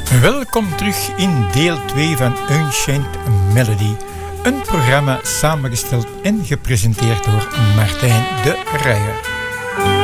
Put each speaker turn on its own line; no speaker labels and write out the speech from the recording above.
Welkom terug in deel 2 van Ancient Melody. Een programma samengesteld en gepresenteerd door Martijn de Ruijer.